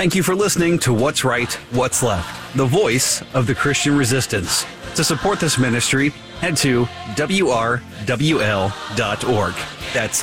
Thank you for listening to What's Right, What's Left, the voice of the Christian resistance. To support this ministry, head to WRWL.org. That's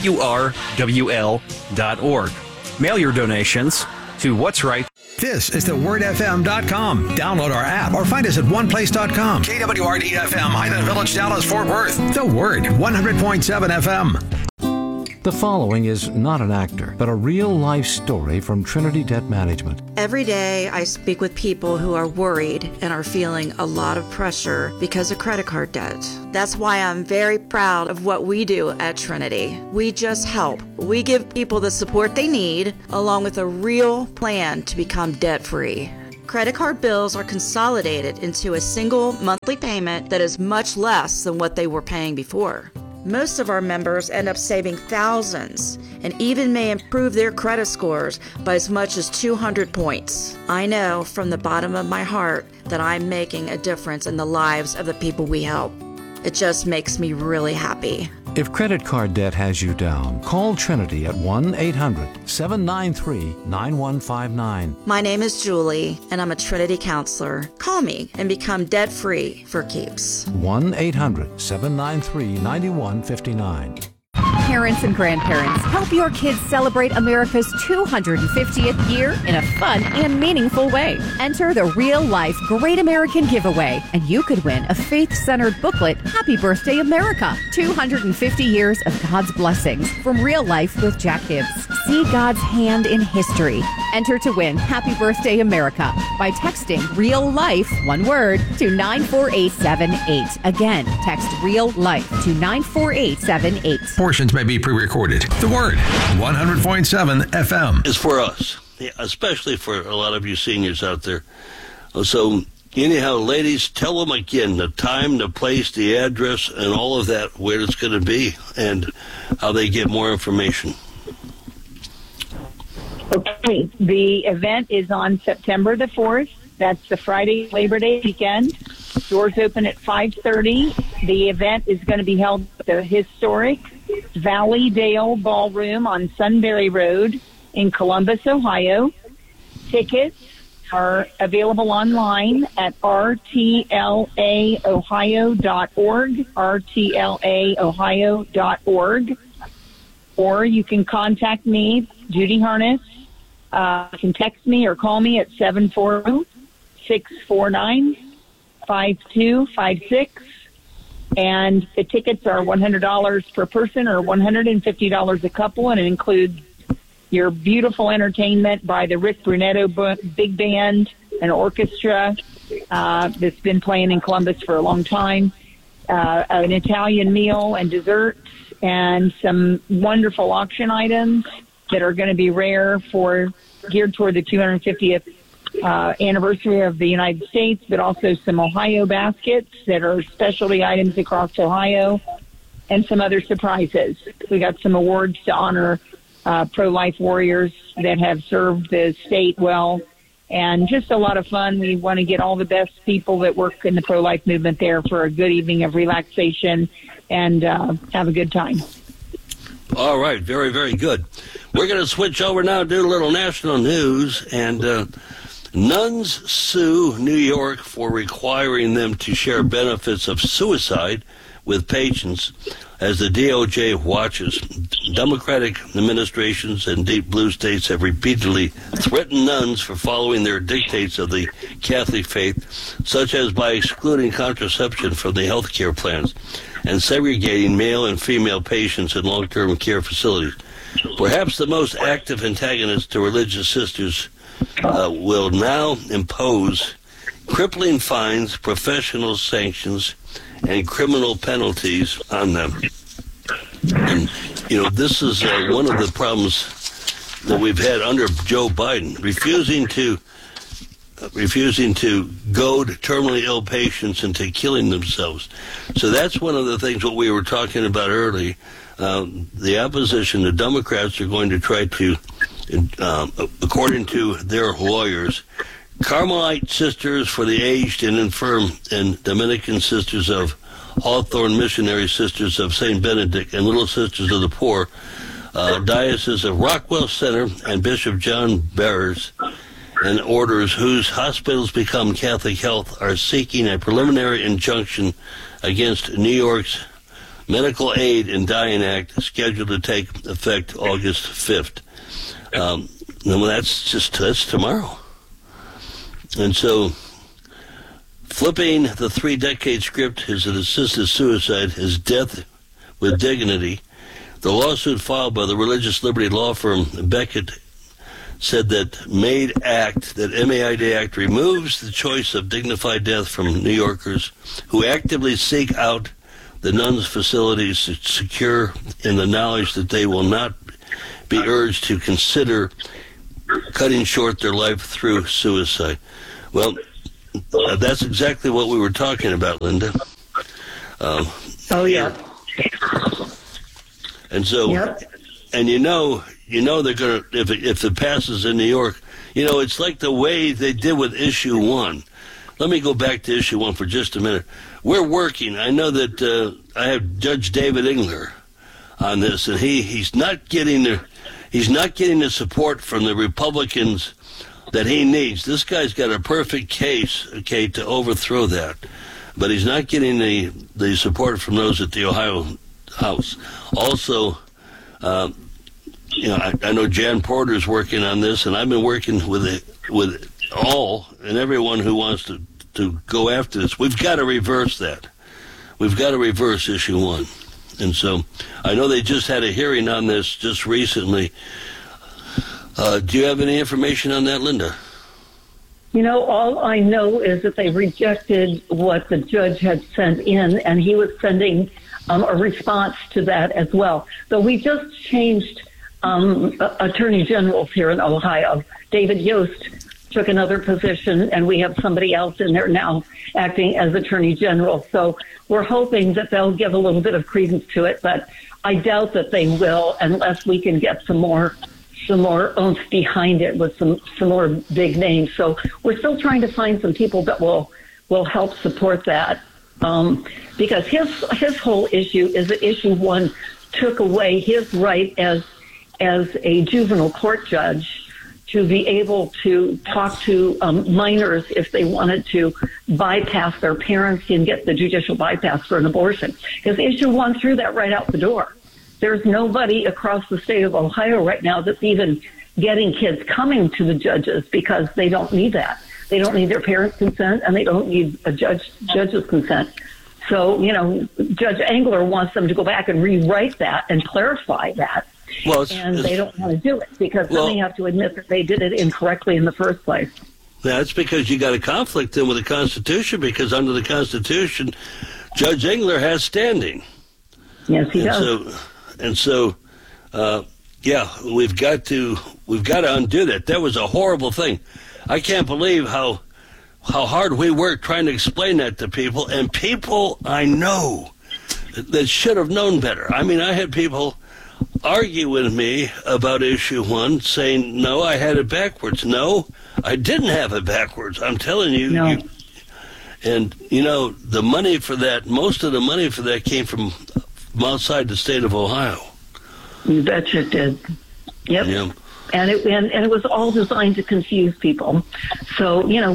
WRWL.org. Mail your donations to What's Right. This is thewordfm.com. Download our app or find us at oneplace.com. KWRD-FM, Highland Village, Dallas, Fort Worth. The Word, 100.7 FM. The following is not an actor, but a real-life story from Trinity Debt Management. Every day I speak with people who are worried and are feeling a lot of pressure because of credit card debt. That's why I'm very proud of what we do at Trinity. We just help. We give people the support they need, along with a real plan to become debt-free. Credit card bills are consolidated into a single monthly payment that is much less than what they were paying before. Most of our members end up saving thousands and even may improve their credit scores by as much as 200 points. I know from the bottom of my heart that I'm making a difference in the lives of the people we help. It just makes me really happy. If credit card debt has you down, call Trinity at 1-800-793-9159. My name is Julie, and I'm a Trinity counselor. Call me and become debt-free for keeps. 1-800-793-9159. Parents and grandparents, help your kids celebrate America's 250th year in a fun and meaningful way. Enter the Real Life Great American Giveaway, and you could win a faith-centered booklet, Happy Birthday America, 250 years of God's blessings from Real Life with Jack Hibbs. See God's hand in history. Enter to win Happy Birthday America by texting Real Life, one word, to 94878. Again, text Real Life to 94878. Portions may be pre-recorded. The Word, 100.7 FM. Is for us, especially for a lot of you seniors out there. So, anyhow, ladies, tell them again the time, the place, the address, and all of that, where it's going to be, and how they get more information. Okay, the event is on September the 4th. That's the Friday Labor Day weekend. Doors open at 5:30. The event is going to be held at the historic Valley Dale Ballroom on Sunbury Road in Columbus, Ohio. Tickets are available online at rtlaohio.org, rtlaohio.org, or you can contact me, Judy Harness. You can text me or call me at 740-649-5256. And the tickets are $100 per person or $150 a couple, and it includes your beautiful entertainment by the Rick Brunetto Big Band, an orchestra that's been playing in Columbus for a long time, an Italian meal and desserts, and some wonderful auction items that are going to be rare geared toward the 250th anniversary of the United States, but also some Ohio baskets that are specialty items across Ohio, and some other surprises. We got some awards to honor pro-life warriors that have served the state well, and just a lot of fun. We want to get all the best people that work in the pro-life movement there for a good evening of relaxation and have a good time. All right, very, very good. We're going to switch over now to do a little national news, and nuns sue New York for requiring them to share benefits of suicide with patients as the DOJ watches. Democratic administrations and deep blue states have repeatedly threatened nuns for following their dictates of the Catholic faith, such as by excluding contraception from the health care plans and segregating male and female patients in long-term care facilities. Perhaps the most active antagonist to religious sisters will now impose crippling fines, professional sanctions, and criminal penalties on them. And, this is one of the problems that we've had under Joe Biden, refusing to goad terminally ill patients into killing themselves. So that's one of the things what we were talking about early. The opposition, the Democrats, are going to try to, according to their lawyers, Carmelite Sisters for the Aged and Infirm and Dominican Sisters of Hawthorne, Missionary Sisters of St. Benedict, and Little Sisters of the Poor, Diocese of Rockwell Center, and Bishop John Bears and orders whose hospitals become Catholic Health are seeking a preliminary injunction against New York's Medical Aid in Dying Act, scheduled to take effect August 5th. That's tomorrow. And so, flipping the 3-decade script, his assisted suicide, his death with dignity, the lawsuit filed by the religious liberty law firm Beckett said that MAID Act removes the choice of dignified death from New Yorkers who actively seek out the nuns' facilities secure in the knowledge that they will not be urged to consider cutting short their life through suicide. Well, that's exactly what we were talking about, Linda. Oh, yeah. And so, yep. And you know they're going to, if it passes in New York, it's like the way they did with Issue 1. Let me go back to Issue 1 for just a minute. We're working. I know that I have Judge David Engler on this, and he's not getting the support from the Republicans that he needs. This guy's got a perfect case, okay, to overthrow that, but he's not getting the support from those at the Ohio House. Also, I know Jan Porter's working on this, and I've been working with all and everyone who wants to go after this. We've got to reverse that. We've got to reverse Issue 1. And so I know they just had a hearing on this just recently. Do you have any information on that, Linda? All I know is that they rejected what the judge had sent in, and he was sending a response to that as well. So we just changed attorney generals here in Ohio. David Yost took another position, and we have somebody else in there now acting as attorney general. So we're hoping that they'll give a little bit of credence to it, but I doubt that they will unless we can get some more oomph behind it with some more big names. So we're still trying to find some people that will help support that, because his whole issue is that Issue 1 took away his right as a juvenile court judge to be able to talk to minors if they wanted to bypass their parents and get the judicial bypass for an abortion. Because Issue 1 threw that right out the door. There's nobody across the state of Ohio right now that's even getting kids coming to the judges because they don't need that. They don't need their parents' consent, and they don't need a judge's consent. So, Judge Engler wants them to go back and rewrite that and clarify that. And they don't want to do it because then they have to admit that they did it incorrectly in the first place. That's because you got a conflict then with the Constitution, because under the Constitution, Judge Engler has standing. Yes, he does. So, we've got to undo that. That was a horrible thing. I can't believe how hard we worked trying to explain that to people, and people I know that should have known better. I mean, I had people argue with me about Issue 1, saying, no, I had it backwards. No, I didn't have it backwards. I'm telling you. No. The money for that, most of the money for that came from outside the state of Ohio. You betcha it did. Yep. Yeah. And it was all designed to confuse people. So, in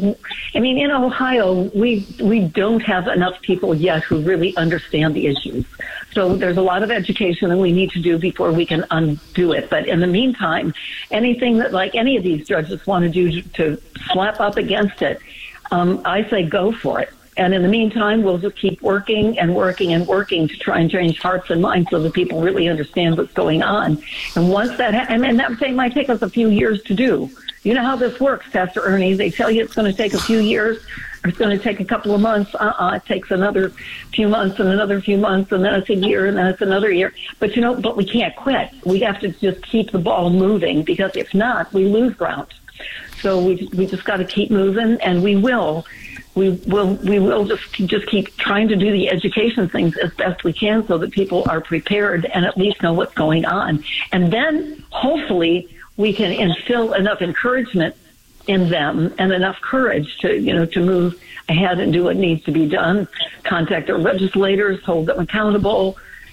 Ohio, we don't have enough people yet who really understand the issues. So there's a lot of education that we need to do before we can undo it. But in the meantime, anything that like any of these judges want to do to slap up against it, I say go for it. And in the meantime, we'll just keep working and working and working to try and change hearts and minds so that people really understand what's going on. And once that and that thing might take us a few years to do. You know how this works, Pastor Ernie. They tell you it's going to take a few years, or it's going to take a couple of months. It takes another few months and another few months, and then it's a year, and then it's another year. But but we can't quit. We have to just keep the ball moving, because if not, we lose ground. So we just got to keep moving, and we will. We will just keep trying to do the education things as best we can so that people are prepared and at least know what's going on. And then hopefully we can instill enough encouragement in them and enough courage to move ahead and do what needs to be done. Contact our legislators, hold them accountable,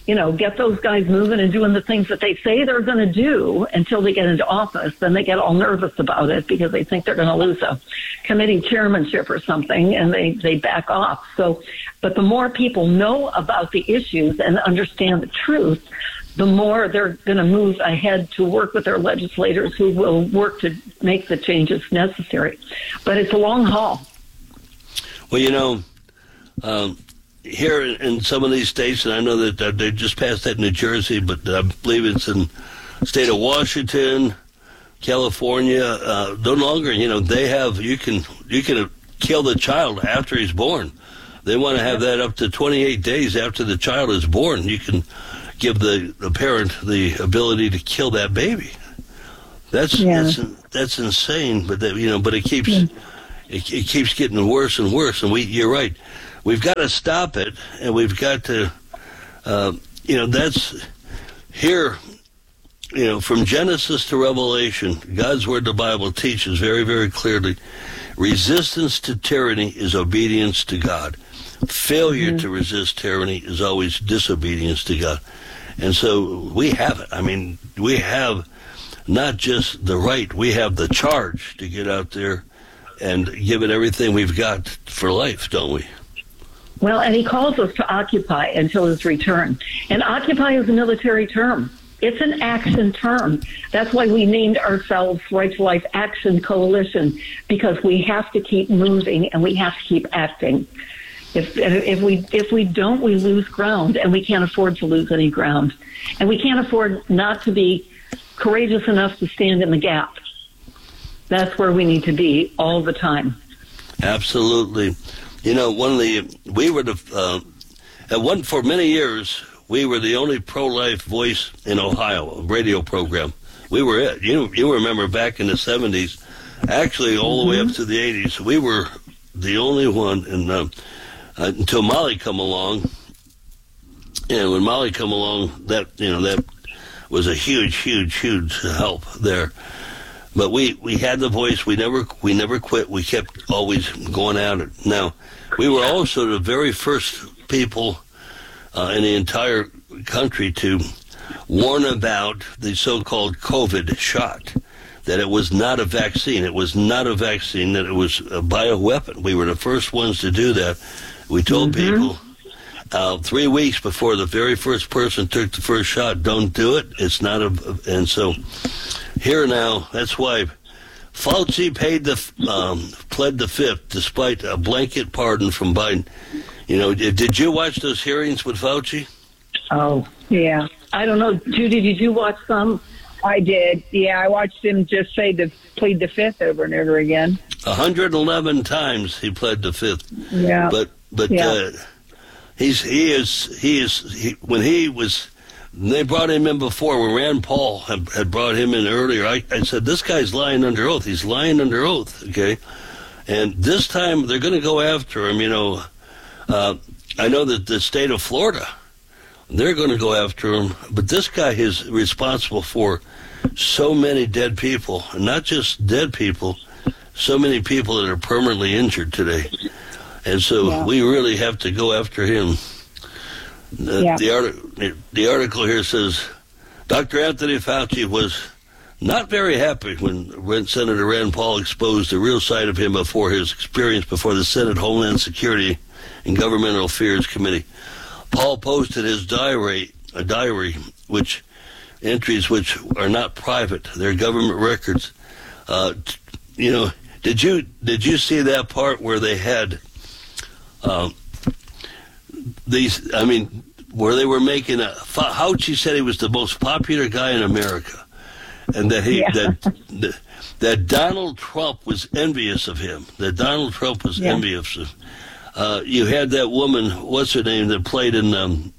get those guys moving and doing the things that they say they're going to do until they get into office. Then they get all nervous about it because they think they're going to lose a committee chairmanship or something, and they back off. So, but the more people know about the issues and understand the truth, the more they're going to move ahead to work with their legislators who will work to make the changes necessary. But it's a long haul. Well, here in some of these states, and I know that they just passed that in New Jersey, but I believe it's in the state of Washington, California. No longer, they have you can kill the child after he's born. They want to have that up to 28 days after the child is born. You can give the parent the ability to kill that baby. That's insane. But but it keeps it keeps getting worse and worse. And you're right. We've got to stop it, and we've got to, that's here, from Genesis to Revelation, God's Word, the Bible, teaches very, very clearly, resistance to tyranny is obedience to God. Failure to resist tyranny is always disobedience to God. And so we have it. I mean, we have not just the right, we have the charge to get out there and give it everything we've got for life, don't we? Well, and he calls us to occupy until his return. And occupy is a military term. It's an action term. That's why we named ourselves Right to Life Action Coalition, because we have to keep moving and we have to keep acting. If we don't, we lose ground, and we can't afford to lose any ground. And we can't afford not to be courageous enough to stand in the gap. That's where we need to be all the time. Absolutely. For many years, we were the only pro-life voice in Ohio, a radio program. We were it. You remember back in the 70s, actually all the way up to the 80s, we were the only one, until Molly come along. And when Molly come along, that was a huge, huge, huge help there. But we had the voice. We never quit. We kept always going at it. Now, we were also the very first people in the entire country to warn about the so-called COVID shot, that it was not a vaccine. It was not a vaccine, that it was a bioweapon. We were the first ones to do that. We told people 3 weeks before the very first person took the first shot, don't do it. It's not and so here now, that's why Fauci pled the fifth despite a blanket pardon from Biden. Did you watch those hearings with Fauci? Oh, yeah. I don't know. Judy, did you watch some? I did. Yeah, I watched him just plead the fifth over and over again. 111 times he pled the fifth. Yeah. But yeah. They brought him in before when Rand Paul had brought him in earlier. I said, this guy's lying under oath. He's lying under oath, okay? And this time they're going to go after him, I know that the state of Florida, they're going to go after him. But this guy is responsible for so many dead people, and not just dead people, so many people that are permanently injured today. And so we really have to go after him. The article here says, Dr. Anthony Fauci was not very happy when Senator Rand Paul exposed the real side of him before his experience before the Senate Homeland Security and Governmental Affairs Committee. Paul posted his diary, which entries which are not private, they're government records. Did you see that part where they had where they were making Fauci said he was the most popular guy in America, and that that Donald Trump was envious of him. That Donald Trump was envious of him. You had that woman, what's her name, that played in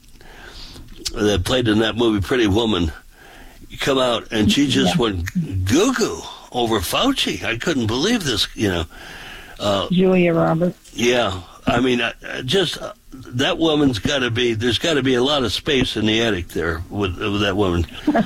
that movie Pretty Woman, come out, and she just went goo-goo over Fauci. I couldn't believe this, Julia Roberts. Yeah. I mean, that woman's got to be, there's got to be a lot of space in the attic there with that woman.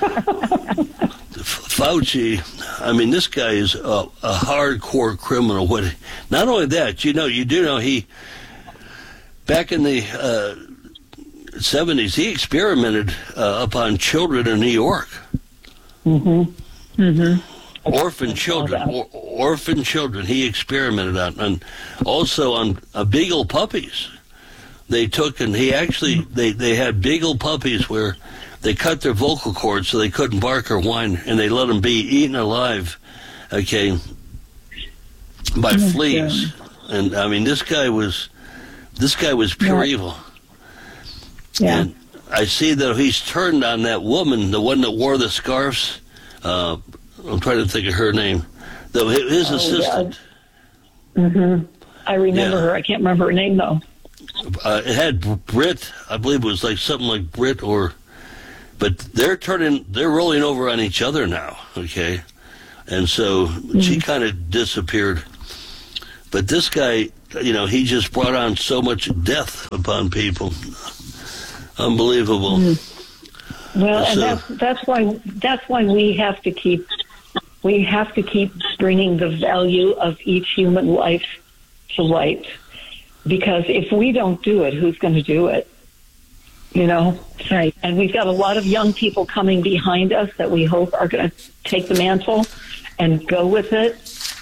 Fauci, I mean, this guy is a hardcore criminal. Not only that, you do know he, back in the 70s, he experimented upon children in New York. Mm-hmm. Mm-hmm. Orphan children. He experimented on, and also on beagle puppies. They took and he actually they had beagle puppies where they cut their vocal cords so they couldn't bark or whine, and they let them be eaten alive, okay, by fleas. And I mean, this guy was pure evil. Yeah. And I see that he's turned on that woman, the one that wore the scarves. I'm trying to think of her name. His assistant. Yeah. Mm-hmm. I remember her. I can't remember her name, though. It had Brit. I believe it was like something like Brit but they're rolling over on each other now, okay? And so she kind of disappeared. But this guy, he just brought on so much death upon people. Unbelievable. Well, and that's why we have to keep bringing the value of each human life to light. Because if we don't do it, who's going to do it? Right. And we've got a lot of young people coming behind us that we hope are going to take the mantle and go with it.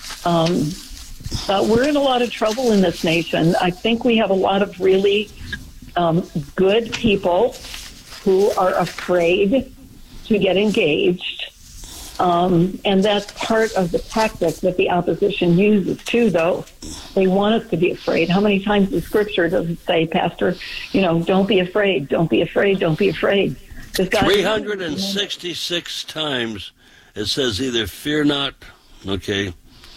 We're in a lot of trouble in this nation. I think we have a lot of really good people who are afraid to get engaged. And that's part of the tactic that the opposition uses, too, though. They want us to be afraid. How many times in Scripture does it say, Pastor, don't be afraid, don't be afraid, don't be afraid? 366 times it says either fear not, okay?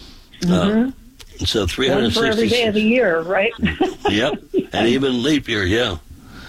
So 366. One for every day of the year, right? Yep, and even leap year, yeah.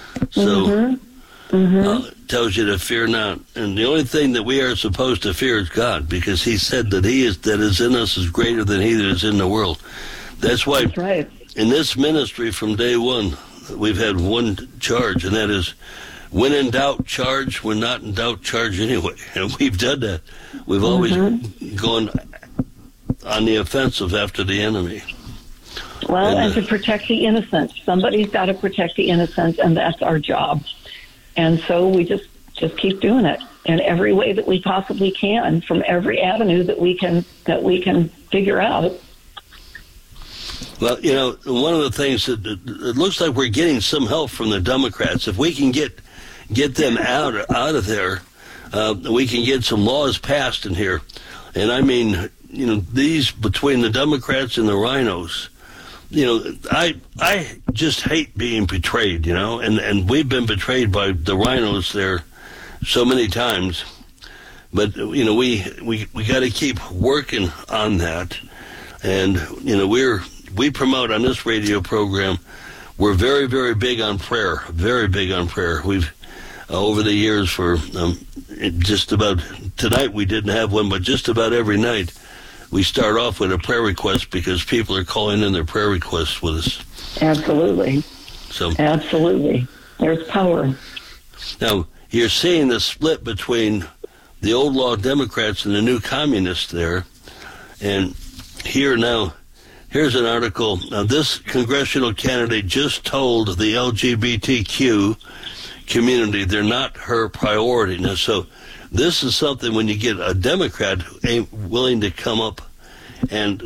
So tells you to fear not. And the only thing that we are supposed to fear is God, because he said that that is in us is greater than he that is in the world. That's why right. In this ministry from day one, we've had one charge, and that is, when in doubt, charge. When not in doubt, charge anyway. And we've done that. We've always gone on the offensive after the enemy. Well, and to protect the innocent. Somebody's got to protect the innocent, and that's our job. And so we just keep doing it in every way that we possibly can, from every avenue that we can figure out. Well, one of the things that it looks like we're getting some help from the Democrats. If we can get them out of there, we can get some laws passed in here. And I mean, these between the Democrats and the rhinos. I just hate being betrayed, and we've been betrayed by the rhinos there so many times. But, we got to keep working on that. And, we promote on this radio program, we're very, very big on prayer, very big on prayer. We've, over the years for just about, tonight we didn't have one, but just about every night, we start off with a prayer request because people are calling in their prayer requests with us. Absolutely. Absolutely. There's power. Now, you're seeing the split between the old law Democrats and the new communists there. And here's an article. Now, this congressional candidate just told the LGBTQ community they're not her priority. Now, so this is something when you get a Democrat who ain't willing to come up and,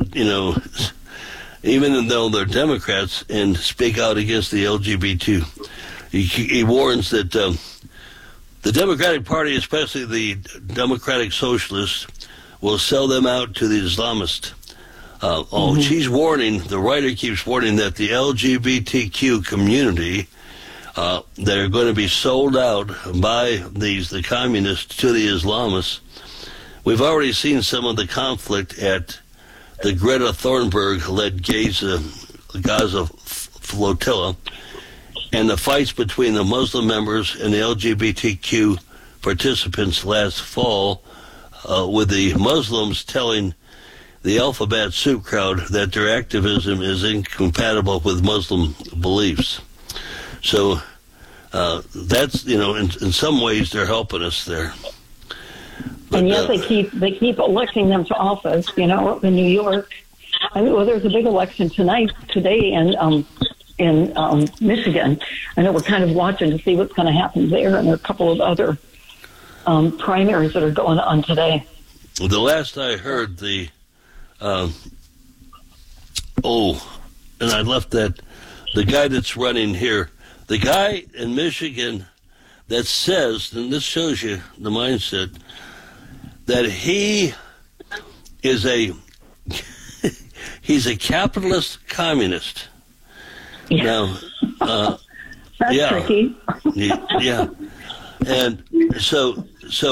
even though they're Democrats, and speak out against the LGBT. He warns that the Democratic Party, especially the Democratic Socialists, will sell them out to the Islamists. She's warning, the writer keeps warning that the LGBTQ community that are going to be sold out by the communists to the Islamists. We've already seen some of the conflict at the Greta Thunberg-led Gaza flotilla, and the fights between the Muslim members and the LGBTQ participants last fall, with the Muslims telling the alphabet soup crowd that their activism is incompatible with Muslim beliefs. So that's, in some ways they're helping us there. But, and yet they keep electing them to office, in New York. There's a big election today in in Michigan. I know we're kind of watching to see what's going to happen there, and there are a couple of other primaries that are going on today. The last I heard, and I left that, the guy that's running here, the guy in Michigan that says, and this shows you the mindset, that he is he's a capitalist communist. Yeah. Now, that's tricky. Yeah. And so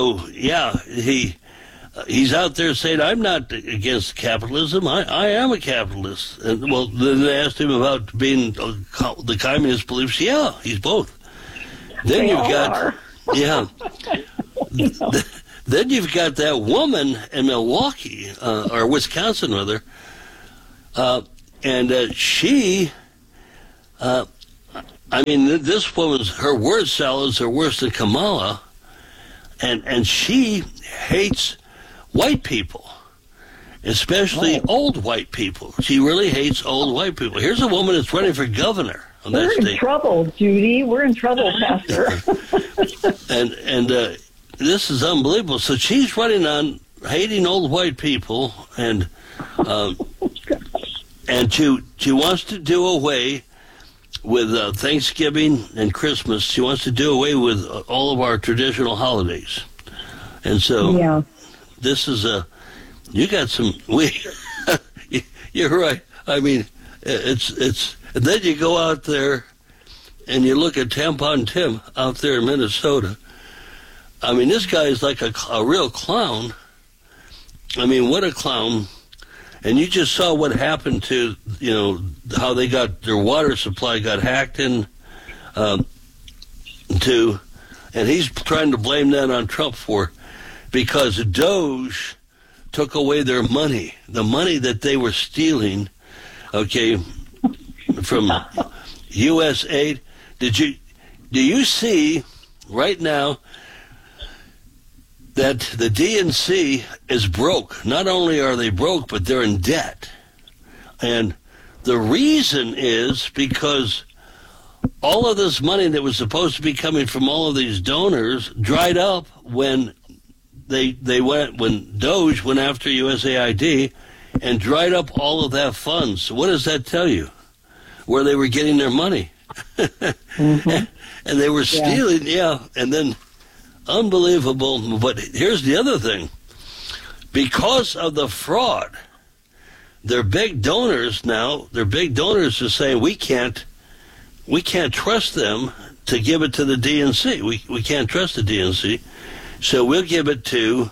he's out there saying, I'm not against capitalism. I am a capitalist. And well, then they asked him about being the communist beliefs. Yeah, he's both. Then They you've all got are. yeah. Then you've got that woman in Milwaukee, or Wisconsin rather, and she. I mean, this woman's, her word salads are worse than Kamala, and she hates white people, especially old white people. She really hates old white people. Here's a woman that's running for governor on that We're in state. trouble, Judy. We're in trouble, Pastor. And this is unbelievable. So she's running on hating old white people, and she wants to do away with Thanksgiving and Christmas. She wants to do away with all of our traditional holidays. And so this is you got some, you're right. I mean, it's, and then you go out there and you look at Tampon Tim out there in Minnesota. I mean, this guy is like a real clown. I mean, what a clown. And you just saw what happened to, how they got their water supply got hacked in, and he's trying to blame that on Trump because Doge took away their money, the money that they were stealing, from U.S. aid. Do you see right now that the DNC is broke? Not only are they broke, but they're in debt. And the reason is because all of this money that was supposed to be coming from all of these donors dried up when when Doge went after USAID and dried up all of that funds. So what does that tell you? Where they were getting their money. And they were stealing, and then unbelievable. But here's the other thing. Because of the fraud, their big donors are saying we can't trust them to give it to the DNC. We can't trust the DNC, so we'll give it to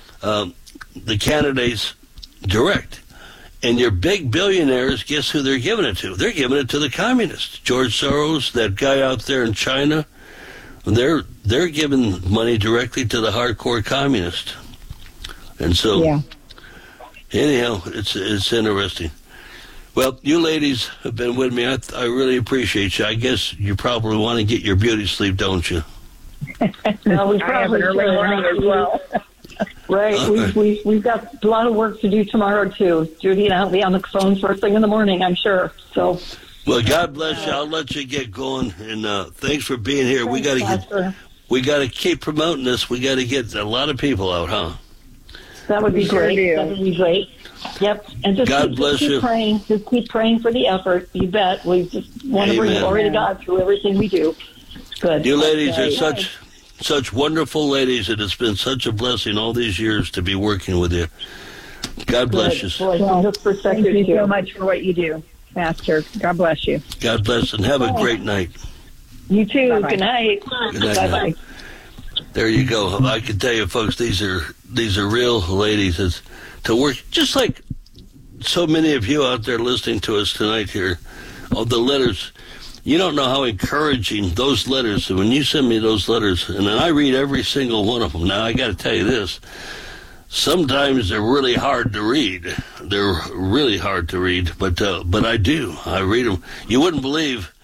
the candidates direct. And your big billionaires, guess who they're giving it to? They're giving it to the communists. George Soros, that guy out there in China, they're giving money directly to the hardcore communists. And so, anyhow, it's interesting. Well, you ladies have been with me. I really appreciate you. I guess you probably want to get your beauty sleep, don't you? No, we probably early morning as well. Right. We've got a lot of work to do tomorrow, too. Judy and I will be on the phone first thing in the morning, I'm sure. So. Well, God bless you. I'll let you get going, and thanks for being here. We got to keep promoting this. We got to get a lot of people out, huh? That would be great. That would be great. Yep. And just God bless you. Praying. Just keep praying for the effort. You bet. We just want to bring glory to God through everything we do. Good. You ladies are such wonderful ladies, and it's been such a blessing all these years to be working with you. God bless you. Thank you so much for what you do, Pastor. God bless you. God bless, and have a great night. You too. Bye-bye. Good night. Good night. Bye-bye. There you go. I can tell you, folks, these are real ladies. It's to work, just like so many of you out there listening to us tonight here. All the letters. You don't know how encouraging those letters, when you send me those letters, and then I read every single one of them. Now, I got to tell you this. Sometimes they're really hard to read. They're really hard to read, but I do. I read them. You wouldn't believe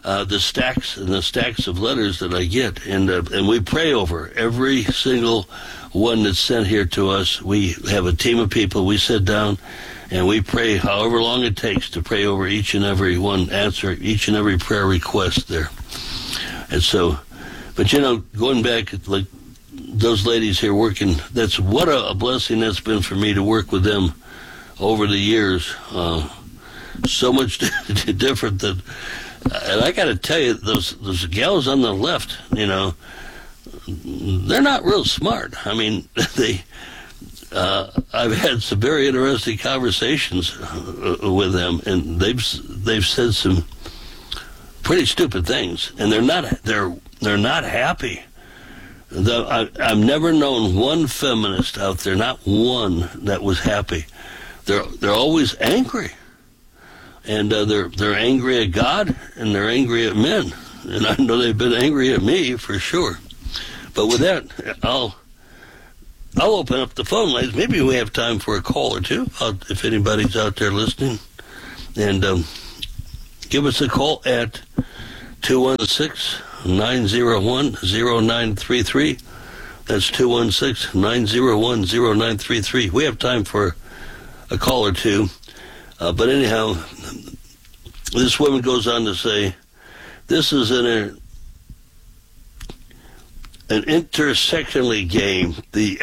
the stacks and the stacks of letters that I get, and we pray over every single one that's sent here to us. We have a team of people. We sit down and we pray however long it takes to pray over each and every one, answer each and every prayer request there. And so, but going back, like those ladies here working, that's what a blessing that's been for me to work with them over the years. So much different than, and I got to tell you, those gals on the left, they're not real smart. I mean, I've had some very interesting conversations with them, and they've said some pretty stupid things, and they're not happy. I've never known one feminist out there, not one, that was happy. They're always angry, and they're angry at God, and they're angry at men, and I know they've been angry at me for sure. But with that, I'll open up the phone lines. Maybe we have time for a call or two, if anybody's out there listening. And give us a call at 216-901-0933. That's 216-901-0933. We have time for a call or two. But anyhow, this woman goes on to say, this is an intersectionally game. The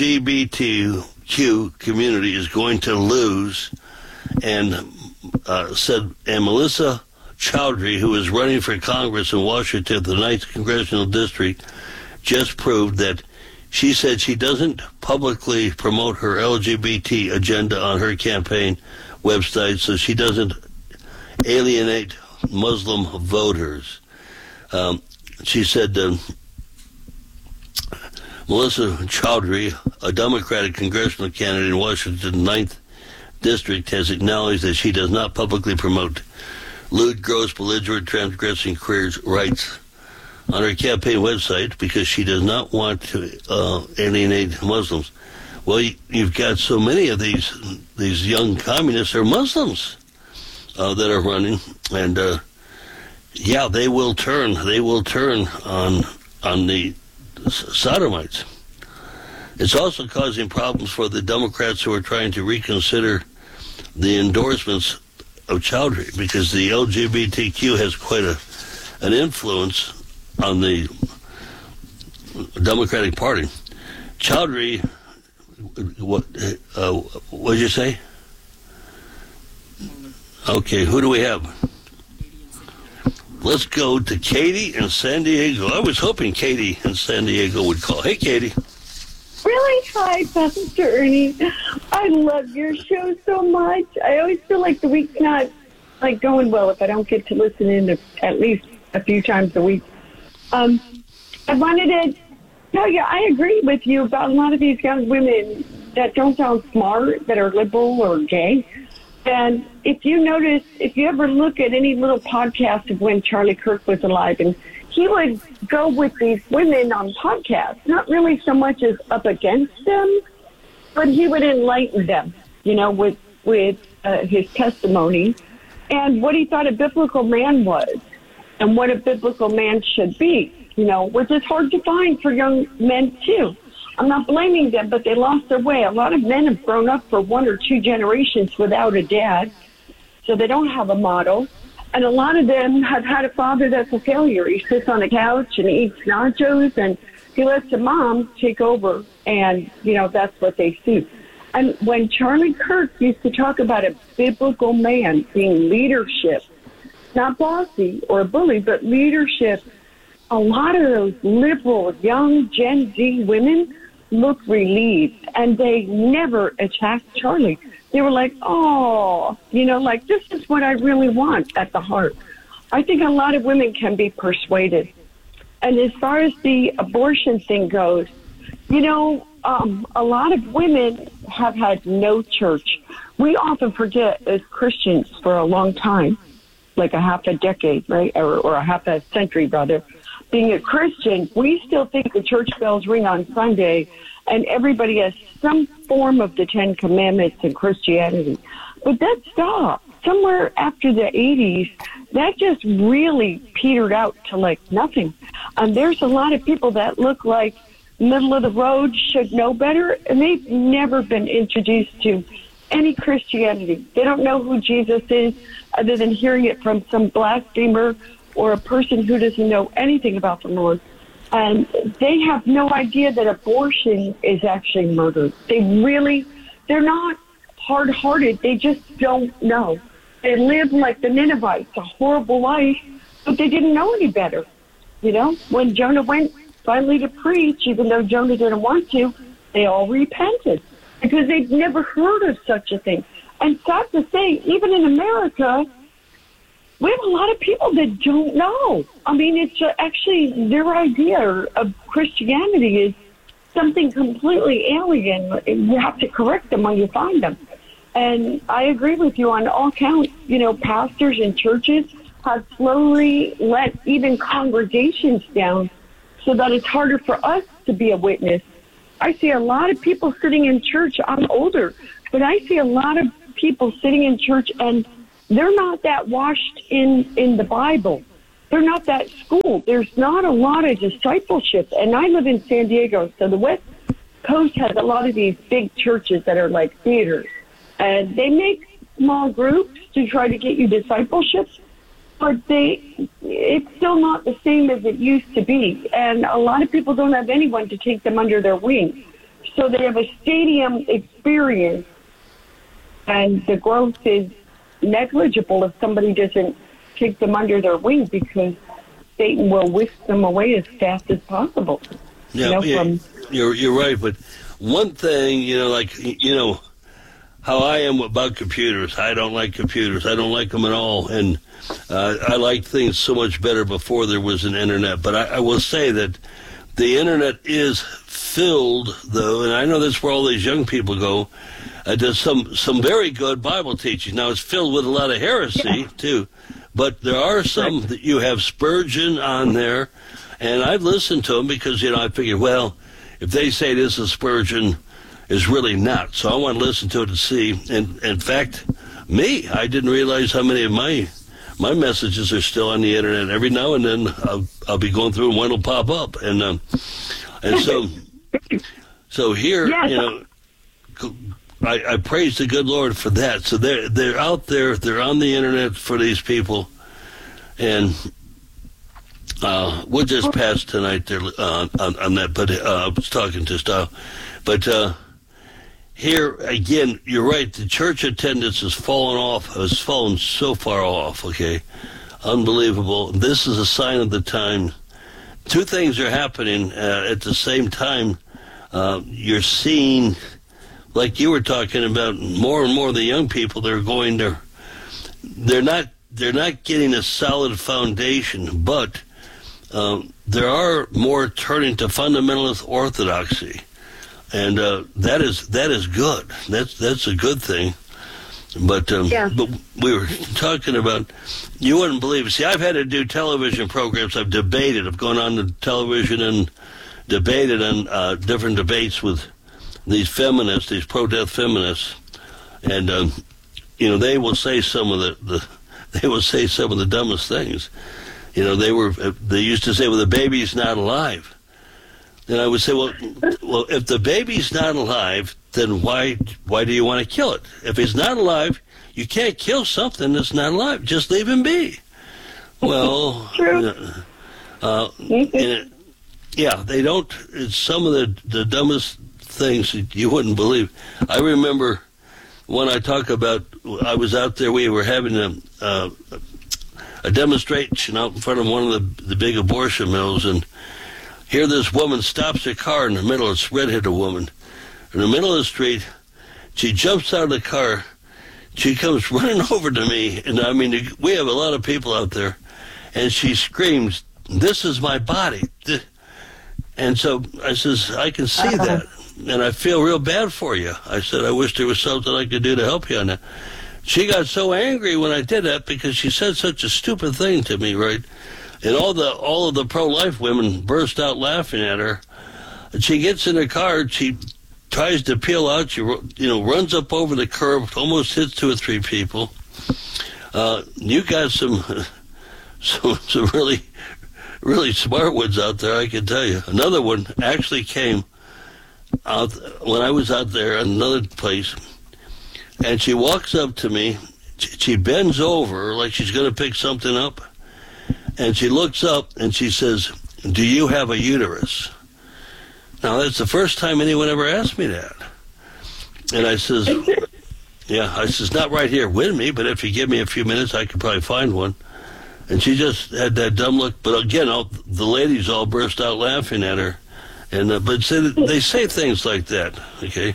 LGBTQ community is going to lose, and Melissa Chowdhury, who is running for Congress in Washington, the 9th Congressional District, just proved that she said she doesn't publicly promote her LGBT agenda on her campaign website, so she doesn't alienate Muslim voters. She said, Melissa Chowdhury, a Democratic congressional candidate in Washington's 9th District, has acknowledged that she does not publicly promote lewd, gross, belligerent, transgressing queer rights on her campaign website because she does not want to alienate Muslims. Well, you've got so many of these young communists are Muslims that are running, and they will turn on the sodomites. It's also causing problems for the Democrats who are trying to reconsider the endorsements of Chowdhury, because the LGBTQ has quite an influence on the Democratic Party. Chowdhury, what did you say? Okay, who do we have? Let's go to Katie in San Diego. I was hoping Katie in San Diego would call. Hey, Katie. Really? Hi, Pastor Ernie. I love your show so much. I always feel like the week's not going well if I don't get to listen in at least a few times a week. I wanted to tell you, I agree with you about a lot of these young women that don't sound smart, that are liberal or gay. And if you ever look at any little podcast of when Charlie Kirk was alive, and he would go with these women on podcasts, not really so much as up against them, but he would enlighten them, with his testimony and what he thought a biblical man was and what a biblical man should be, which is hard to find for young men too. I'm not blaming them, but they lost their way. A lot of men have grown up for 1 or 2 generations without a dad, so they don't have a model. And a lot of them have had a father that's a failure. He sits on the couch and eats nachos, and he lets the mom take over, and, that's what they see. And when Charlie Kirk used to talk about a biblical man being leadership, not bossy or a bully, but leadership, a lot of those liberal, young Gen Z women look relieved, and they never attacked Charlie. They were like, oh, this is what I really want at the heart. I think a lot of women can be persuaded. And as far as the abortion thing goes, a lot of women have had no church. We often forget as Christians for a long time, like a half a decade, right? Or a half a century, rather. Being a Christian, we still think the church bells ring on Sunday and everybody has some form of the 10 Commandments in Christianity. But that stopped. Somewhere after the 80s, that just really petered out to like nothing. There's a lot of people that look like middle of the road, should know better, and they've never been introduced to any Christianity. They don't know who Jesus is other than hearing it from some blasphemer or a person who doesn't know anything about the Lord. And they have no idea that abortion is actually murder. They're not hard-hearted. They just don't know. They live like the Ninevites, a horrible life, but they didn't know any better. You know, when Jonah went finally to preach, even though Jonah didn't want to, they all repented because they'd never heard of such a thing. And sad to say, even in America, we have a lot of people that don't know. I mean, it's actually their idea of Christianity is something completely alien. You have to correct them when you find them. And I agree with you on all counts. You know, pastors and churches have slowly let even congregations down so that it's harder for us to be a witness. I see a lot of people sitting in church. I'm older, but I see a lot of people sitting in church and they're not that washed in the Bible. They're not that schooled. There's not a lot of discipleship. And I live in San Diego, so the West Coast has a lot of these big churches that are like theaters. And they make small groups to try to get you discipleship, but it's still not the same as it used to be. And a lot of people don't have anyone to take them under their wing. So they have a stadium experience, and the growth is negligible if somebody doesn't take them under their wing because Satan will whisk them away as fast as possible. Yeah, you're right. But one thing, how I am about computers. I don't like computers. I don't like them at all. And I liked things so much better before there was an internet. But I will say that the internet is filled, though, and I know that's where all these young people go, does some very good Bible teaching. Now, it's filled with a lot of heresy, too. But there are some that you have Spurgeon on there, and I've listened to them because, I figured, well, if they say this is Spurgeon, is really not. So I want to listen to it to see. And in fact, I didn't realize how many of my messages are still on the internet. Every now and then I'll be going through and one will pop up. And so here, I praise the good Lord for that. So they're out there, they're on the internet for these people. And we'll just pass tonight there on that. But I was talking to Style. But here, again, you're right. The church attendance has fallen so far off, okay? Unbelievable. This is a sign of the time. Two things are happening at the same time. You're seeing, like you were talking about, more and more of the young people, they're not getting a solid foundation, but there are more turning to fundamentalist orthodoxy. And that is good. That's a good thing. But we were talking about, you wouldn't believe it. See, I've had to do television programs. I've gone on to television and debated on different debates with these feminists, these pro-death feminists, and they will say some of the dumbest things. They used to say, well, the baby's not alive. And I would say, well, if the baby's not alive, then why do you want to kill it? If it's not alive, you can't kill something that's not alive. Just leave him be. Well, they don't. It's some of the dumbest things that you wouldn't believe. I remember when I talk about, I was out there, we were having a demonstration out in front of one of the big abortion mills, and here this woman stops her car in the middle. It's a redheaded woman. In the middle of the street, she jumps out of the car. She comes running over to me, and I mean, we have a lot of people out there, and she screams, "This is my body." And so I says, I can see that, and I feel real bad for you. I said, I wish there was something I could do to help you on that. She got so angry when I did that because she said such a stupid thing to me, right? And all of the pro-life women burst out laughing at her. And she gets in her car. She tries to peel out. She runs up over the curb, almost hits 2 or 3 people. You got some some really, really smart ones out there, I can tell you. Another one actually came out when I was out there at another place, and she walks up to me. She bends over like she's going to pick something up, and she looks up and she says, "Do you have a uterus?" Now, that's the first time anyone ever asked me that. And I says, yeah, I says, not right here with me, but if you give me a few minutes, I could probably find one. And she just had that dumb look. But again, the ladies all burst out laughing at her. And but they say things like that, okay?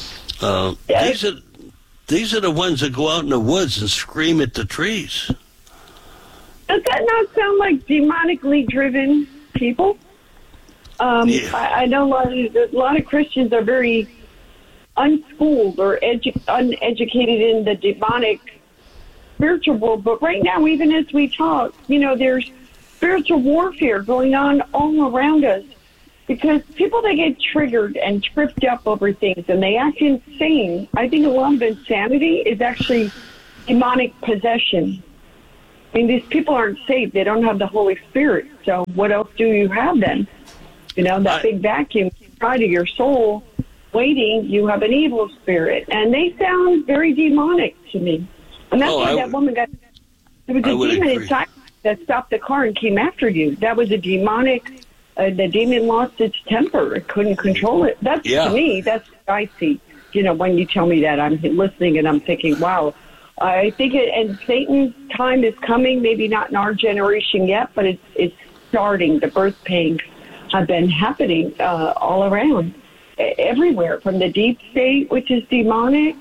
These are the ones that go out in the woods and scream at the trees. Does that not sound like demonically driven people? Yeah. I know a lot of Christians are very unschooled or uneducated in the demonic spiritual world. But right now, even as we talk, there's spiritual warfare going on all around us because people, they get triggered and tripped up over things and they act insane. I think a lot of insanity is actually demonic possession. I mean, these people aren't saved. They don't have the Holy Spirit. So what else do you have then? That big vacuum inside of your soul waiting, you have an evil spirit. And they sound very demonic to me. And that's why that woman got... There was a demon inside that stopped the car and came after you. That was a demonic... the demon lost its temper. It couldn't control it. That's, to me, that's what I see. When you tell me that, I'm listening and I'm thinking, wow. I think and Satan's time is coming, maybe not in our generation yet, but it's starting. The birth pangs have been happening all around, everywhere, from the deep state, which is demonic,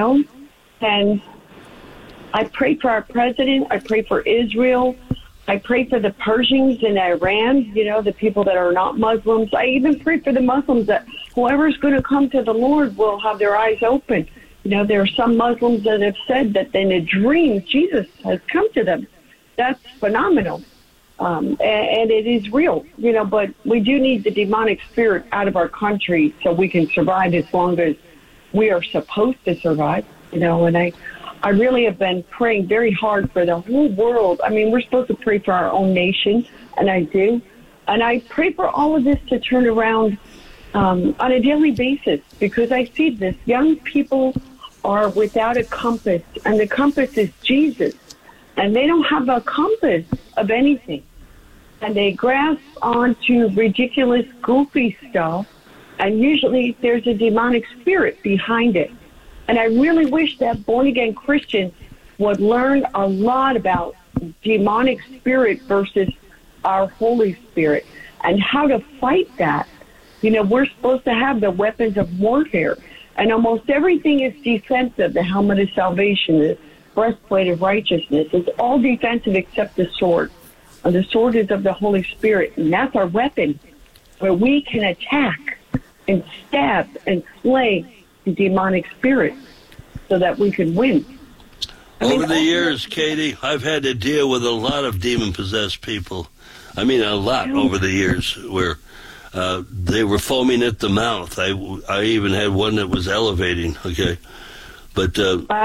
and I pray for our president. I pray for Israel. I pray for the Persians in Iran, the people that are not Muslims. I even pray for the Muslims that whoever's going to come to the Lord will have their eyes open. There are some Muslims that have said that in a dream, Jesus has come to them. That's phenomenal. And it is real, but we do need the demonic spirit out of our country so we can survive as long as we are supposed to survive, and I really have been praying very hard for the whole world. I mean, we're supposed to pray for our own nation, and I do. And I pray for all of this to turn around on a daily basis because I see this. Young people are without a compass, and the compass is Jesus. And they don't have a compass of anything. And they grasp onto ridiculous, goofy stuff, and usually there's a demonic spirit behind it. And I really wish that born-again Christians would learn a lot about demonic spirit versus our Holy Spirit and how to fight that. We're supposed to have the weapons of warfare, and almost everything is defensive. The helmet of salvation, the breastplate of righteousness, is all defensive except the sword. And the sword is of the Holy Spirit, and that's our weapon, where we can attack and stab and slay the demonic spirit so that we can win. Over the years, Katie, I've had to deal with a lot of demon-possessed people. I mean, a lot over the years where they were foaming at the mouth. I even had one that was elevating, okay? But,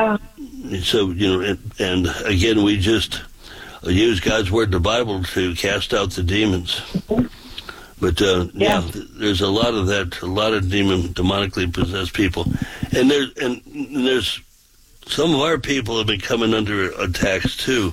so, and again, we just use God's Word, the Bible, to cast out the demons. But, there's a lot of that, a lot of demonically possessed people. And there's some of our people have been coming under attacks, too.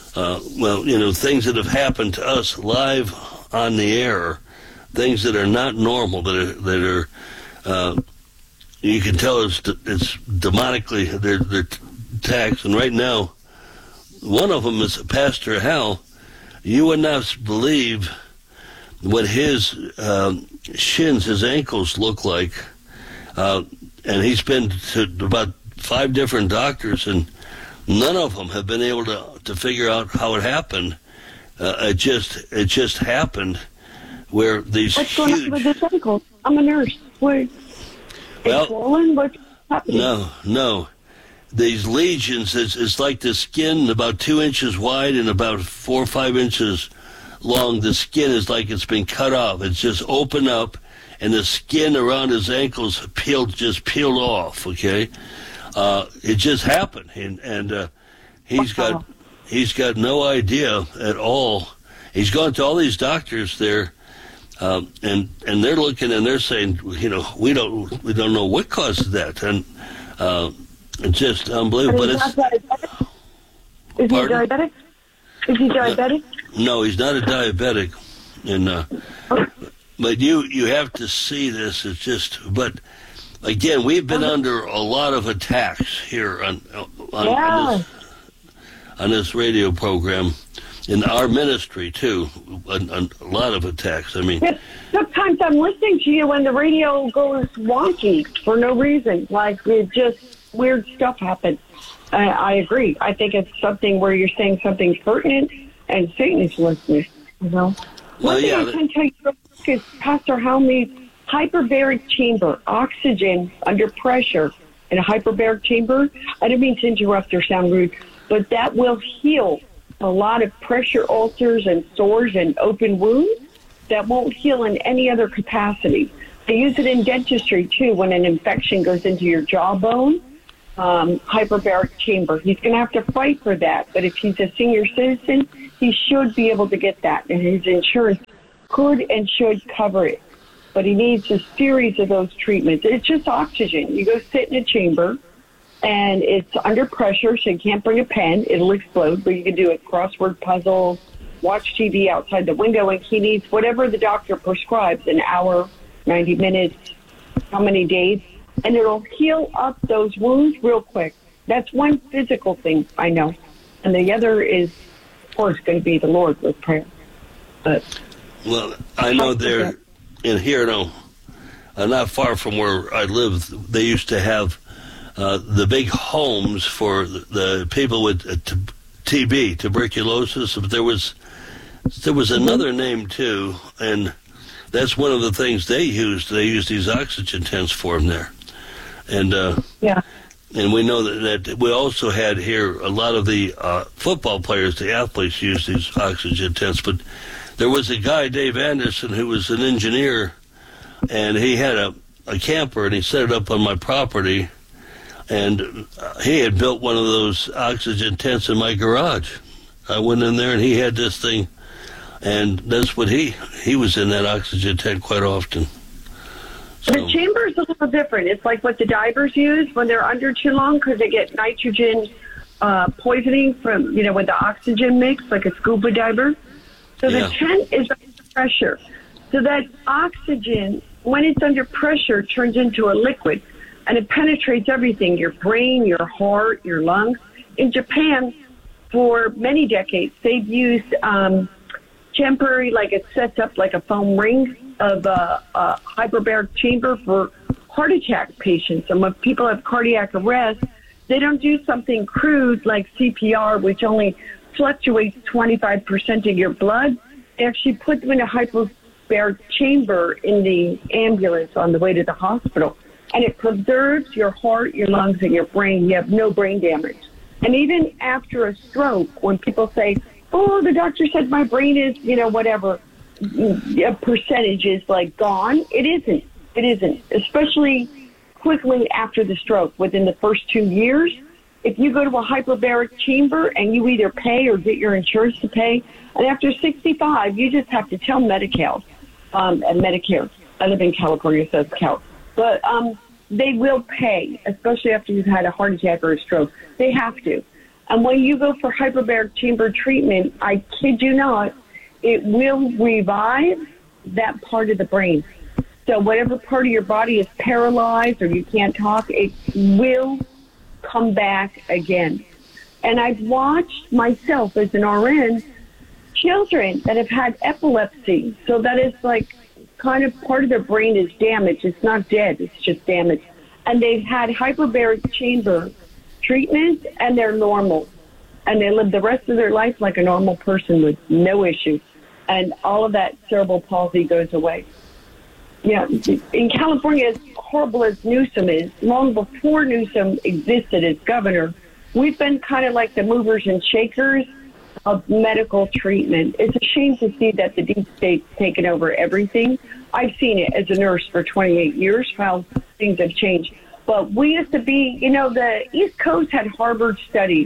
Things that have happened to us live on the air, things that are not normal, that are you can tell it's demonically, they're attacks. And right now, one of them is Pastor Hal. You would not believe what his shins, his ankles look like. And he's been to about 5 different doctors, and none of them have been able to figure out how it happened. It just happened where these What's going on with his ankles? I'm a nurse. What's swollen? What's happening? No. These lesions, it's like the skin about 2 inches wide and about 4 or 5 inches long. The skin is like it's been cut off. It's just opened up, and the skin around his ankles peeled off, okay? It just happened, and he's got he's got no idea at all. He's gone to all these doctors there, and they're looking and they're saying, we don't know what causes that, and it's just unbelievable. But is he diabetic? Is he diabetic? No, he's not a diabetic, and but you have to see this. It's just, but again, we've been under a lot of attacks here on this radio program, in our ministry too. A lot of attacks. I mean, sometimes I'm listening to you when the radio goes wonky for no reason, like it just weird stuff happens. I agree. I think it's something where you're saying something pertinent, and Satan is listening. One thing I can tell you is, Pastor Helmy's hyperbaric chamber, oxygen under pressure in a hyperbaric chamber. I didn't mean to interrupt or sound rude, but that will heal a lot of pressure ulcers and sores and open wounds that won't heal in any other capacity. They use it in dentistry too when an infection goes into your jawbone. Hyperbaric chamber. He's going to have to fight for that, but if he's a senior citizen, he should be able to get that, and his insurance could and should cover it. But he needs a series of those treatments. It's just oxygen. You go sit in a chamber, and it's under pressure, so you can't bring a pen. It'll explode, but you can do it crossword puzzles, watch TV outside the window, and he needs whatever the doctor prescribes, an hour, 90 minutes, how many days, and it'll heal up those wounds real quick. That's one physical thing I know. And the other is, of course, going to be the Lord with prayer. But well, I know they're in here now, not far from where I live. They used to have the big homes for the people with TB, tuberculosis. But there was another name too, and that's one of the things they used. They used these oxygen tents for them there. And and we know that we also had here a lot of the football players, the athletes, used these oxygen tents. But there was a guy, Dave Anderson, who was an engineer, and he had a camper, and he set it up on my property, and he had built one of those oxygen tents in my garage. I went in there, and he had this thing, and that's what he was in that oxygen tent quite often. So. The chamber is a little different. It's like what the divers use when they're under too long because they get nitrogen poisoning from, with the oxygen mix, like a scuba diver. So the tent is under pressure. So that oxygen, when it's under pressure, turns into a liquid, and it penetrates everything, your brain, your heart, your lungs. In Japan, for many decades, they've used temporary, like it sets up like a foam ring of a hyperbaric chamber for heart attack patients. And when people have cardiac arrest, they don't do something crude like CPR, which only fluctuates 25% of your blood. They actually put them in a hyperbaric chamber in the ambulance on the way to the hospital. And it preserves your heart, your lungs, and your brain. You have no brain damage. And even after a stroke, when people say, oh, the doctor said my brain is, whatever, a percentage is like gone. It isn't. It isn't. Especially quickly after the stroke, within the first 2 years. If you go to a hyperbaric chamber and you either pay or get your insurance to pay, and after 65, you just have to tell Medi-Cal and Medicare. I live in California, so it's Cal. But they will pay, especially after you've had a heart attack or a stroke. They have to. And when you go for hyperbaric chamber treatment, I kid you not, it will revive that part of the brain. So whatever part of your body is paralyzed or you can't talk, it will come back again. And I've watched myself as an RN, children that have had epilepsy. So that is like kind of part of their brain is damaged. It's not dead, it's just damaged. And they've had hyperbaric chamber treatment and they're normal. And they live the rest of their life like a normal person with no issues. And all of that cerebral palsy goes away. Yeah, in California, as horrible as Newsom is, long before Newsom existed as governor, we've been kind of like the movers and shakers of medical treatment. It's a shame to see that the deep state's taken over everything. I've seen it as a nurse for 28 years, how things have changed. But we used to be, the East Coast had Harvard studies.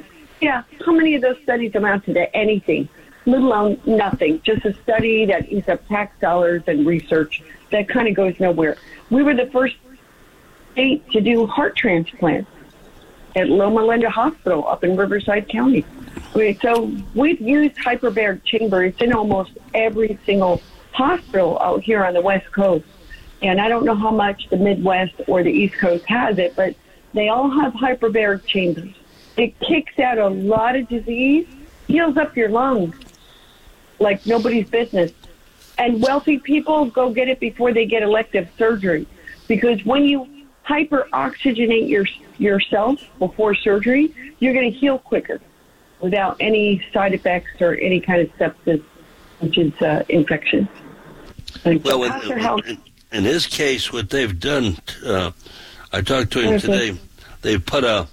Yeah. How many of those studies amounted to anything, let alone nothing? Just a study that eats up tax dollars and research that kind of goes nowhere. We were the first state to do heart transplants at Loma Linda Hospital up in Riverside County. So we've used hyperbaric chambers in almost every single hospital out here on the West Coast. And I don't know how much the Midwest or the East Coast has it, but they all have hyperbaric chambers. It kicks out a lot of disease, heals up your lungs like nobody's business. And wealthy people go get it before they get elective surgery. Because when you hyper-oxygenate yourself before surgery, you're going to heal quicker without any side effects or any kind of sepsis, which is infection. Well, in his case, what they've done, I talked to him today. They put a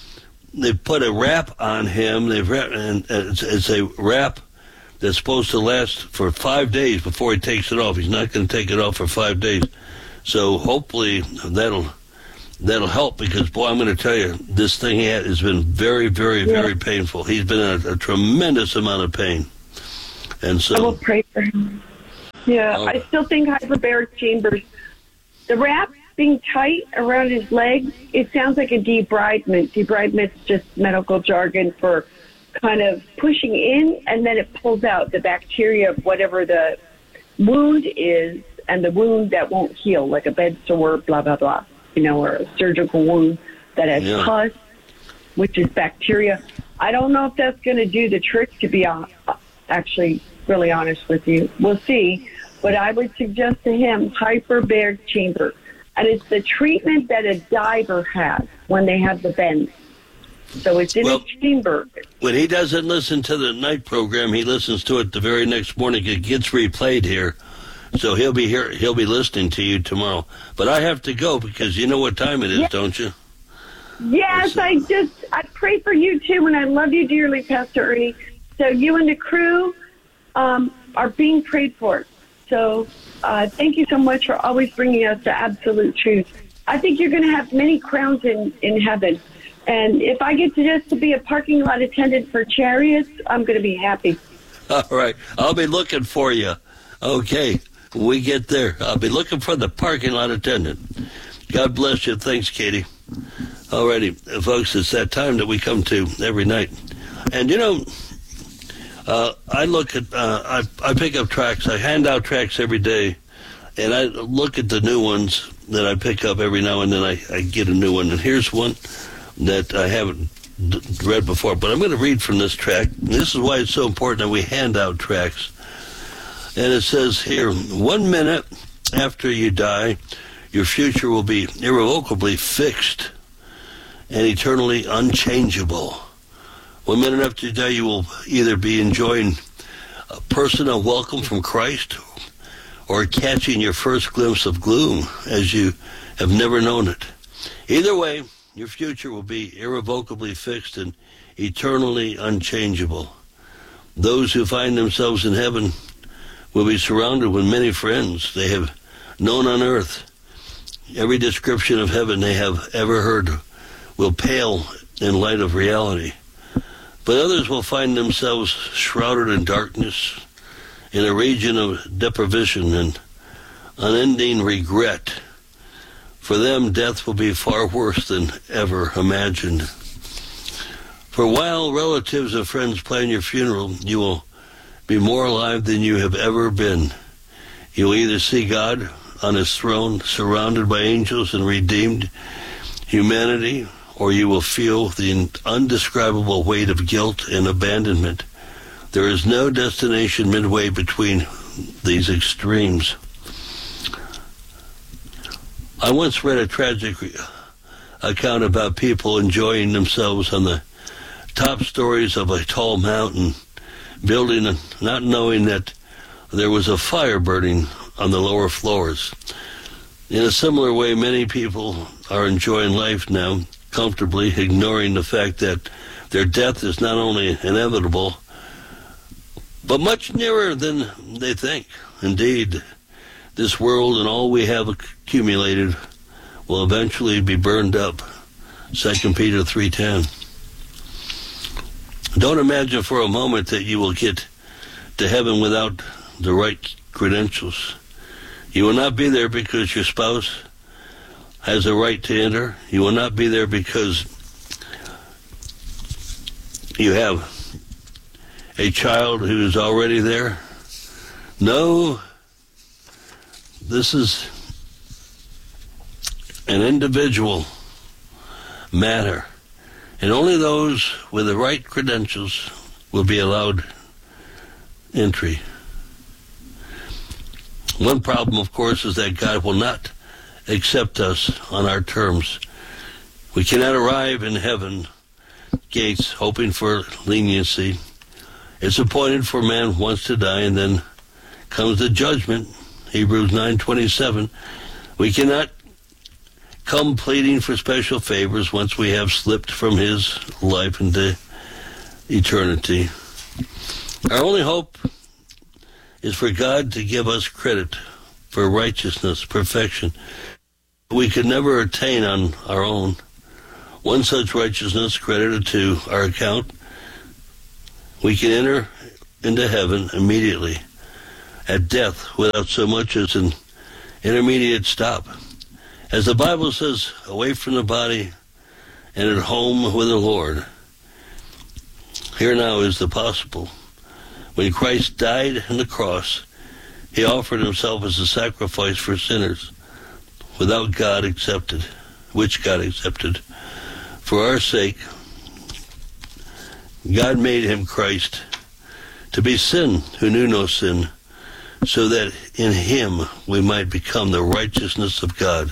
wrap on him. It's a wrap that's supposed to last for 5 days before he takes it off. He's not going to take it off for 5 days. So hopefully that'll help, because, boy, I'm going to tell you, this thing he had has been very, very, very painful. He's been in a tremendous amount of pain. And so I will pray for him. Yeah, I still think hyperbaric chambers, the wrap being tight around his leg, it sounds like a debridement. Debridement's just medical jargon for kind of pushing in, and then it pulls out the bacteria of whatever the wound is, and the wound that won't heal, like a bed sore, blah, blah, blah, or a surgical wound that has pus, which is bacteria. I don't know if that's going to do the trick, to be actually really honest with you. We'll see. But I would suggest to him hyperbaric chamber. And it's the treatment that a diver has when they have the bends. So it's in a chamber. When he doesn't listen to the night program, he listens to it the very next morning. It gets replayed here. So he'll be here. He'll be listening to you tomorrow. But I have to go, because you know what time it is, don't you? Yes, I pray for you too, and I love you dearly, Pastor Ernie. So you and the crew are being prayed for. So thank you so much for always bringing us the absolute truth. I think you're going to have many crowns in heaven. And if I get to be a parking lot attendant for Chariots, I'm going to be happy. All right. I'll be looking for you. Okay. When we get there, I'll be looking for the parking lot attendant. God bless you. Thanks, Katie. All righty. Folks, it's that time that we come to every night. And, I look at, I pick up tracts. I hand out tracts every day, and I look at the new ones that I pick up every now and then. I get a new one, and here's one that I haven't read before, but I'm going to read from this tract. This is why it's so important that we hand out tracts. And it says here, 1 minute after you die, your future will be irrevocably fixed and eternally unchangeable. 1 minute after you die, you will either be enjoying a personal welcome from Christ or catching your first glimpse of gloom as you have never known it. Either way, your future will be irrevocably fixed and eternally unchangeable. Those who find themselves in heaven will be surrounded with many friends they have known on earth. Every description of heaven they have ever heard will pale in light of reality. But others will find themselves shrouded in darkness, in a region of deprivation and unending regret. For them, death will be far worse than ever imagined. For while relatives and friends plan your funeral, you will be more alive than you have ever been. You will either see God on his throne, surrounded by angels and redeemed humanity, or you will feel the undescribable weight of guilt and abandonment. There is no destination midway between these extremes. I once read a tragic account about people enjoying themselves on the top stories of a tall mountain building, not knowing that there was a fire burning on the lower floors. In a similar way, many people are enjoying life now comfortably, ignoring the fact that their death is not only inevitable, but much nearer than they think. Indeed, this world and all we have accumulated will eventually be burned up. 2 Peter 3:10. Don't imagine for a moment that you will get to heaven without the right credentials. You will not be there because your spouse has a right to enter. You will not be there because you have a child who is already there. No, this is an individual matter, and only those with the right credentials will be allowed entry. One problem, of course, is that God will not accept us on our terms. We cannot arrive in heaven gates hoping for leniency. It's appointed for man once to die, and then comes the judgment. Hebrews 9:27. We cannot come pleading for special favors once we have slipped from his life into eternity. Our only hope is for God to give us credit for righteousness, perfection. We could never attain on our own. One such righteousness credited to our account, we can enter into heaven immediately at death without so much as an intermediate stop. As the Bible says, away from the body and at home with the Lord. Here now is the possible. When Christ died on the cross, he offered himself as a sacrifice for sinners, without God accepted, which God accepted. For our sake, God made him Christ to be sin who knew no sin, so that in him we might become the righteousness of God.